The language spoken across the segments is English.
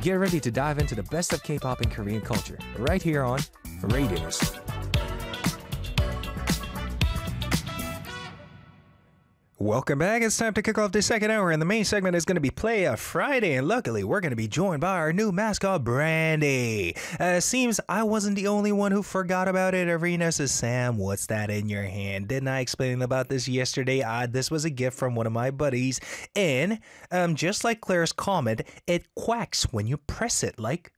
Get ready to dive into the best of K-pop and Korean culture right here on Radius. Welcome back. It's time to kick off the second hour, and the main segment is going to be Play a Friday, and luckily we're going to be joined by our new mascot, Brandy. Seems I wasn't the only one who forgot about it. Arena says, Sam, what's that in your hand? Didn't I explain about this yesterday? This was a gift from one of my buddies, and just like Claire's comment, it quacks when you press it, like...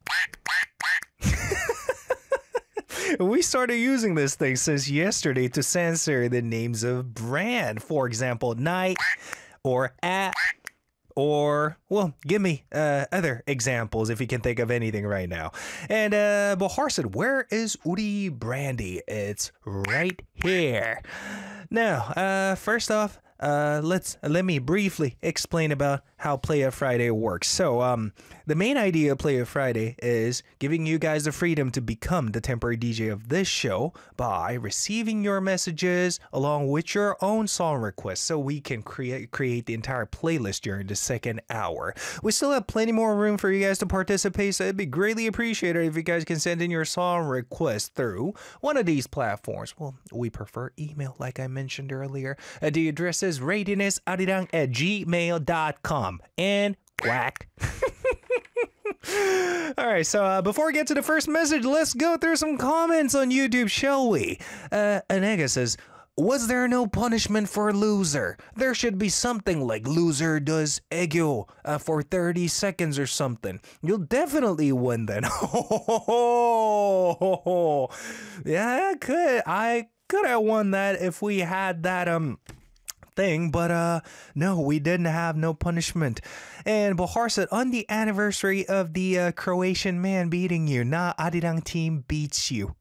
We started using this thing since yesterday to censor the names of brand. For example, night or at or, well, give me other examples if you can think of anything right now. And Bahar said, where is Uri Brandy? It's right here. Now, first off, let me briefly explain about how Play a Friday works. So, the main idea of Play a Friday is giving you guys the freedom to become the temporary DJ of this show by receiving your messages along with your own song requests, so we can create the entire playlist during the second hour. We still have plenty more room for you guys to participate, so it'd be greatly appreciated if you guys can send in your song requests through one of these platforms. Well, we prefer email, like I mentioned earlier. The address is radianessarirang@gmail.com. And quack. Alright, so before we get to the first message, let's go through some comments on YouTube, shall we? Anega says, was there no punishment for loser? There should be something like loser does egyo for 30 seconds or something. You'll definitely win then. Yeah, I could have won that if we had that thing, but no, we didn't have no punishment. And Bahar said, on the anniversary of the Croatian man beating you, Arirang team beats you.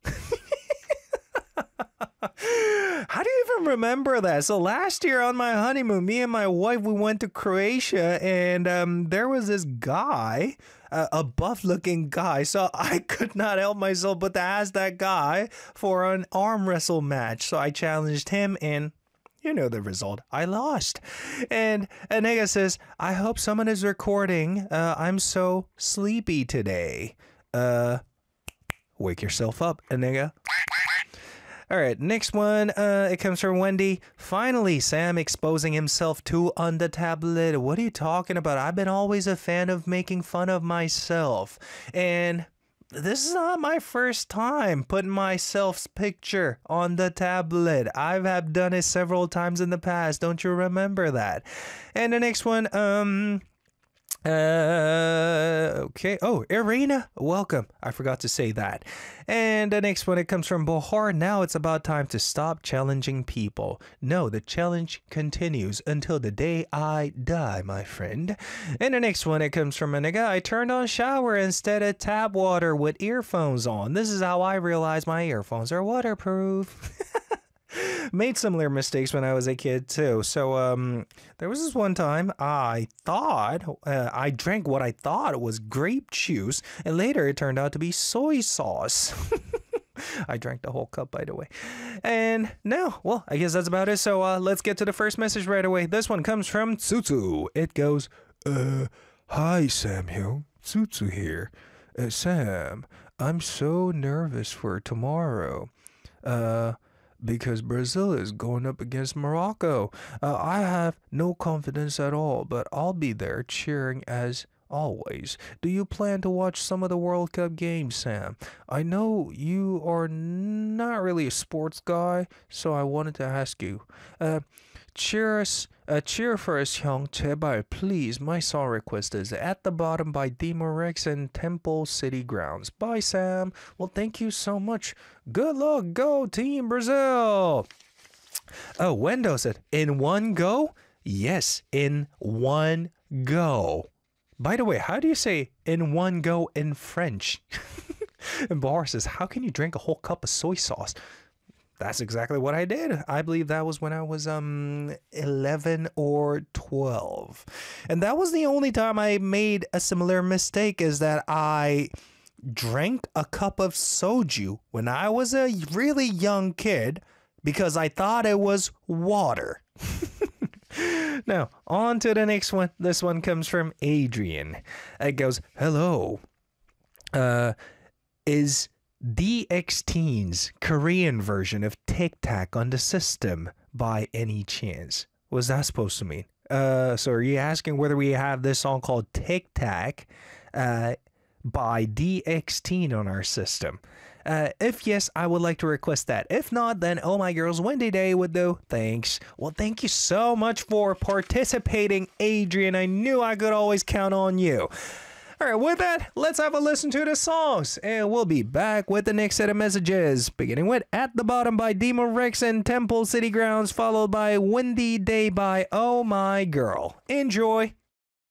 How do you even remember that? So last year on my honeymoon, me and my wife, we went to Croatia, and there was this guy, a buff looking guy, so I could not help myself but to ask that guy for an arm wrestle match. So I challenged him, and you know the result. I lost. And Anega says, I hope someone is recording. I'm so sleepy today. Wake yourself up, Anega. All right, next one. It comes from Wendy. Finally, Sam exposing himself too on the tablet. What are you talking about? I've been always a fan of making fun of myself. And this is not my first time putting myself's picture on the tablet. I have done it several times in the past. Don't you remember that? And the next one, okay. Oh, Irina, welcome. I forgot to say that. And the next one, it comes from Bahar. Now it's about time to stop challenging people. No, the challenge continues until the day I die, my friend. And the next one, it comes from Anega. I turned on shower instead of tap water with earphones on. This is how I realized my earphones are waterproof. Made similar mistakes when I was a kid too. So there was this one time I thought I drank what I thought was grape juice, and later it turned out to be soy sauce. I drank the whole cup, by the way. And now, well, I guess that's about it. So let's get to the first message right away. This one comes from Tsutsu. It goes, hi Samuel, Tsutsu here. Sam, I'm so nervous for tomorrow. Because Brazil is going up against Morocco. I have no confidence at all, but I'll be there cheering as always. Do you plan to watch some of the World Cup games, Sam? I know you are not really a sports guy, so I wanted to ask you. Cheer for us, Hyung, 제발, please. My song request is At the Bottom by Demorex and Temple City Grounds. Bye, Sam. Well, thank you so much. Good luck. Go, Team Brazil. Oh, Wendo said, in one go? Yes, in one go. By the way, how do you say in one go in French? And Bahar says, how can you drink a whole cup of soy sauce? That's exactly what I did. I believe that was when I was 11 or 12. And that was the only time I made a similar mistake, is that I drank a cup of soju when I was a really young kid because I thought it was water. Now, on to the next one. This one comes from Adrian. It goes, hello. Is DX Teens Korean version of Tic Tac on the system by any chance? What's that supposed to mean? So are you asking whether we have this song called Tic Tac by DX Teen on our system? If yes, I would like to request that. If not, then Oh My Girls Wendy Day would do. Thanks. Well, thank you so much for participating, Adrian. I knew I could always count on you. All right, with that, let's have a listen to the songs, and we'll be back with the next set of messages, beginning with At the Bottom by Demo Rex and Temple City Grounds, followed by Windy Day by Oh My Girl. Enjoy.